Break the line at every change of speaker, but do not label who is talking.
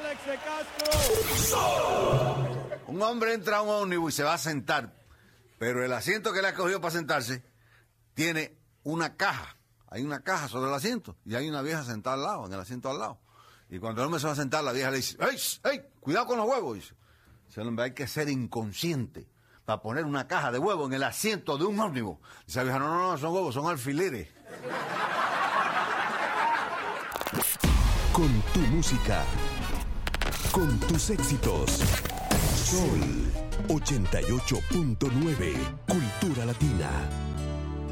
Alex de Castro.
Un hombre entra a un ómnibus y se va a sentar, pero el asiento que le ha cogido para sentarse tiene una caja. Hay una caja sobre el asiento y hay una vieja sentada al lado, en el asiento al lado. Y cuando el hombre se va a sentar, la vieja le dice, ¡ey, ey, cuidado con los huevos! Dice, ese hombre, hay que ser inconsciente para poner una caja de huevos en el asiento de un ómnibus. Dice la vieja, no, son huevos, son alfileres.
Con tu música, con tus éxitos. Sol 88.9, Cultura Latina.